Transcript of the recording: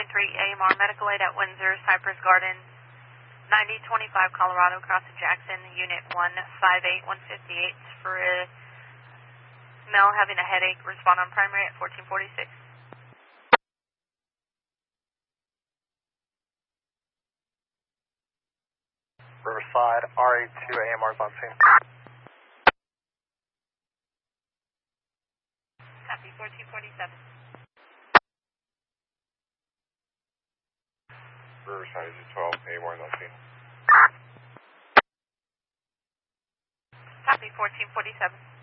AMR, medical aid at Windsor, Cypress Gardens, 9025 Colorado, Crossing Jackson, Unit 158158 for a male having a headache. Respond on primary at 1446. Riverside, RA2 AMR's on scene. Copy, 1447. Riverside is 12 AMR's on scene. Copy, 1447.